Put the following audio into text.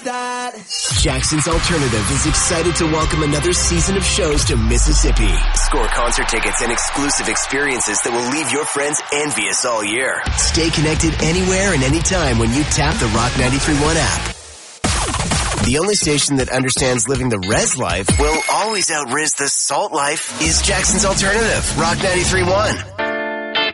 that. Jackson's Alternative is excited to welcome another season of shows to Mississippi. Score concert tickets and exclusive experiences that will leave your friends envious all year. Stay connected anywhere and anytime when you tap the Rock 93.1 app. The only station that understands living the res life will always out-ris the salt life is Jackson's Alternative, Rock 93.1.